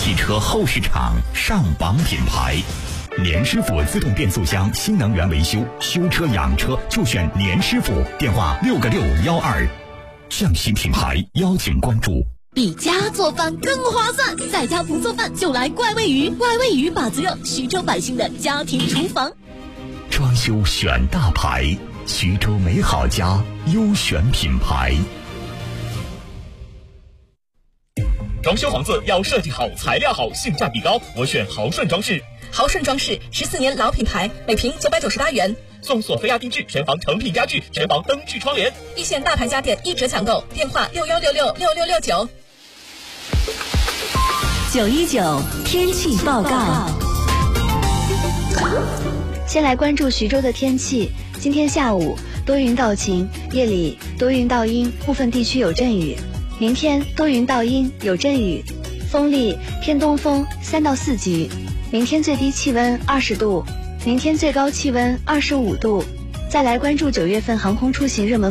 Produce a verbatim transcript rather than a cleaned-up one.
汽车后市场上榜品牌。年师傅自动变速箱新能源维修，修车养车就选年师傅，电话六个六幺二。匠心品牌邀请关注。 比家做饭更划算，在家不做饭就来怪味鱼，怪味鱼把子肉，徐州百姓的家庭厨房。 装修选大牌，徐州美好家优选品牌。 装修房子要设计好，材料好，性价比高，我选豪顺装饰。 豪顺装饰十四年老品牌，每平九百九十八元， 送索菲亚定制全房成品家具，全房灯具窗帘， 一线大牌家电一折抢购，电话六幺六六六六六九。 九一九天气报告。 先来关注徐州的天气。今天下午多云到晴，夜里多云到阴，部分地区有阵雨。明天多云到阴，有阵雨，风力偏东风三到四级。明天最低气温二十度，明天最高气温二十五度。再来关注九月份航空出行热门